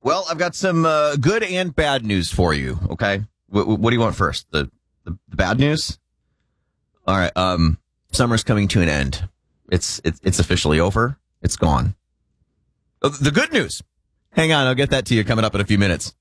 Well, I've got some good and bad news for you. Okay, what do you want first? The bad news. All right. Summer's coming to an end. It's officially over. It's gone. The good news. Hang on, I'll get that to you coming up in a few minutes.